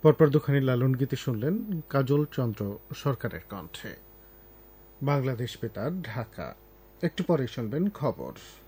পরপর দুখানি লালন গীতি শুনলেন কাজল চন্দ্র সরকারের কণ্ঠে। বাংলাদেশ বেতার, ঢাকা। একটু পরে শুনবেন খবর।